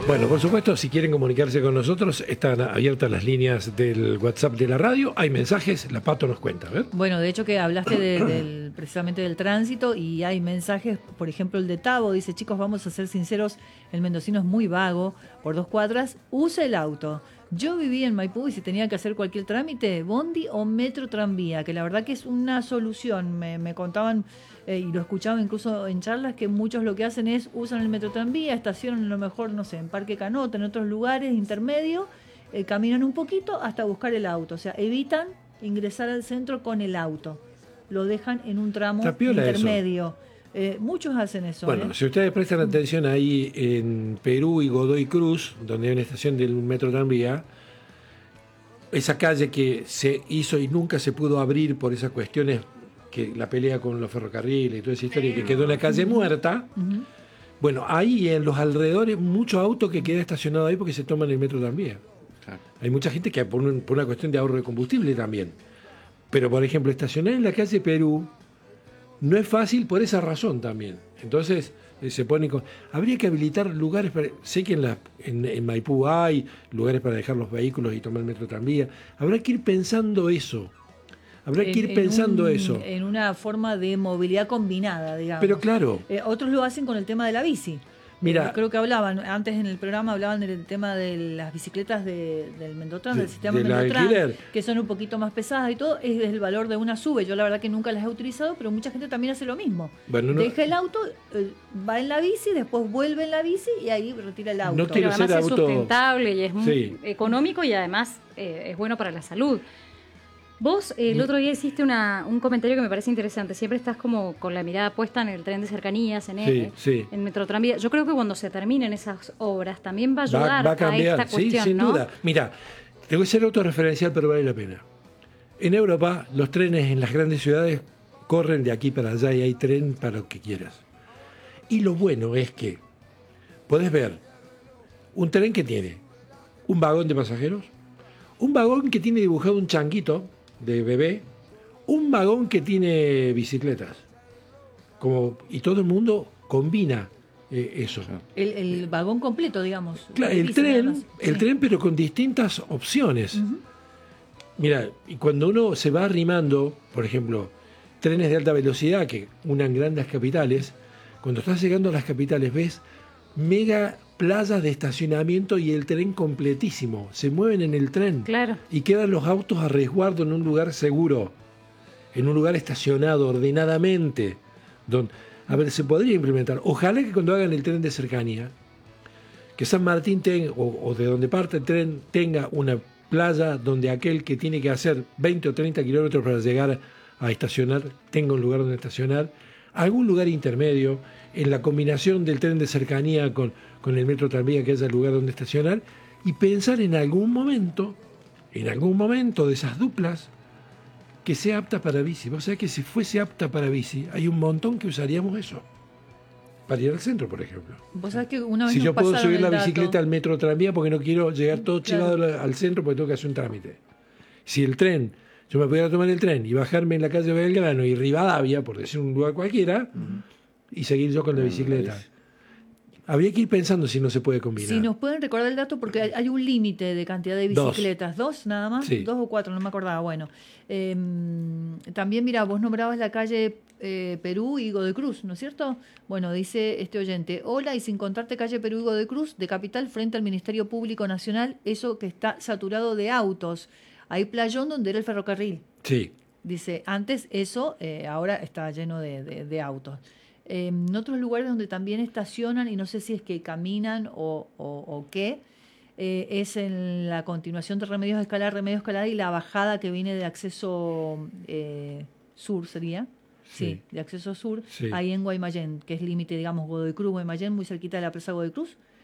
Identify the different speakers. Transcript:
Speaker 1: Bueno, por supuesto, si quieren comunicarse con nosotros, están abiertas las líneas del WhatsApp de la radio. Hay mensajes, la Pato nos cuenta. ¿Ver?
Speaker 2: Bueno, de hecho que hablaste precisamente del tránsito y hay mensajes, por ejemplo el de Tavo, dice, chicos, vamos a ser sinceros, el mendocino es muy vago, por 2 cuadras, usa el auto. Yo viví en Maipú y si tenía que hacer cualquier trámite, bondi o metro tranvía, que la verdad que es una solución. Me contaban y lo escuchaba incluso en charlas que muchos lo que hacen es usan el metro tranvía, estacionan a lo mejor, no sé, en Parque Canota, en otros lugares intermedios, caminan un poquito hasta buscar el auto. O sea, evitan ingresar al centro con el auto. Lo dejan en un tramo intermedio. Muchos hacen eso.
Speaker 1: Bueno, si ustedes prestan atención ahí en Perú y Godoy Cruz, donde hay una estación del metro tranvía, esa calle que se hizo y nunca se pudo abrir por esas cuestiones, que la pelea con los ferrocarriles y toda esa historia, que quedó en la calle muerta. Bueno, ahí en los alrededores, mucho auto que queda estacionado ahí porque se toman el metro tranvía. Claro. Hay mucha gente que por una cuestión de ahorro de combustible también. Pero, por ejemplo, estacionar en la calle Perú no es fácil por esa razón también. Entonces, se pone habría que habilitar lugares para... Sé que en Maipú hay lugares para dejar los vehículos y tomar el metro tranvía. Habrá que ir pensando eso.
Speaker 2: En una forma de movilidad combinada, digamos.
Speaker 1: Pero claro.
Speaker 2: Otros lo hacen con el tema de la bici.
Speaker 1: Mira,
Speaker 2: creo que antes en el programa hablaban del tema de las bicicletas del Mendotran, del sistema Mendotran, que son un poquito más pesadas y todo, es el valor de una sube. Yo la verdad que nunca las he utilizado, pero mucha gente también hace lo mismo. Bueno, deja el auto, va en la bici, después vuelve en la bici y ahí retira el auto.
Speaker 3: Pero además es sustentable y es muy económico y además es bueno para la salud. Vos el otro día hiciste un comentario que me parece interesante. Siempre estás como con la mirada puesta en el tren de cercanías, en Metro Tranvía. Yo creo que cuando se terminen esas obras también va a ayudar
Speaker 1: va a cambiar.
Speaker 3: A esta cuestión,
Speaker 1: sin
Speaker 3: ¿no?
Speaker 1: duda. Mira, te voy a ser autorreferencial, pero vale la pena. En Europa, los trenes en las grandes ciudades corren de aquí para allá y hay tren para lo que quieras. Y lo bueno es que podés ver un tren que tiene un vagón de pasajeros, un vagón que tiene dibujado un changuito de bebé, un vagón que tiene bicicletas, y todo el mundo combina eso.
Speaker 2: El vagón completo, digamos.
Speaker 1: Claro, el tren, pero con distintas opciones. Mira, y cuando uno se va arrimando, por ejemplo, trenes de alta velocidad que unan grandes capitales, cuando estás llegando a las capitales ves mega plazas de estacionamiento y el tren completísimo. Se mueven en el tren.
Speaker 3: Claro.
Speaker 1: Y quedan los autos a resguardo en un lugar seguro, en un lugar estacionado ordenadamente. A ver, se podría implementar. Ojalá que cuando hagan el tren de cercanía, que San Martín tenga, o de donde parte el tren, tenga una playa donde aquel que tiene que hacer 20 o 30 kilómetros para llegar a estacionar, tenga un lugar donde estacionar. Algún lugar intermedio, en la combinación del tren de cercanía con el metro tranvía, que haya lugar donde estacionar, y pensar en algún momento de esas duplas, que sea apta para bici. Vos sabés que si fuese apta para bici, hay un montón que usaríamos eso. Para ir al centro, por ejemplo.
Speaker 2: Vos sabés que una vez
Speaker 1: si yo puedo subir la
Speaker 2: dato.
Speaker 1: bicicleta al metro tranvía porque no quiero llegar todo chivado al centro porque tengo que hacer un trámite. Si el tren... Yo me pudiera tomar el tren y bajarme en la calle Belgrano y Rivadavia, por decir un lugar cualquiera, y seguir yo con la bicicleta. Habría que ir pensando si no se puede combinar.
Speaker 2: Si nos pueden recordar el dato, porque hay un límite de cantidad de bicicletas. ¿2 nada más?
Speaker 1: Sí.
Speaker 2: 2 o 4, no me acordaba. Bueno, también, mira, vos nombrabas la calle Perú y Godoy Cruz, ¿no es cierto? Bueno, dice este oyente: hola, y sin contarte calle Perú y Godoy Cruz, de Capital, frente al Ministerio Público Nacional, eso que está saturado de autos. Hay playón donde era el ferrocarril.
Speaker 1: Sí.
Speaker 2: Dice, antes eso, ahora está lleno de autos. En otros lugares donde también estacionan, y no sé si es que caminan o qué, es en la continuación de Remedios Escalada y la bajada que viene de acceso sur, ¿sería? Sí, de acceso sur, ahí en Guaymallén, que es límite, digamos, Godoy Cruz, Guaymallén, muy cerquita de la presa Godoy Cruz.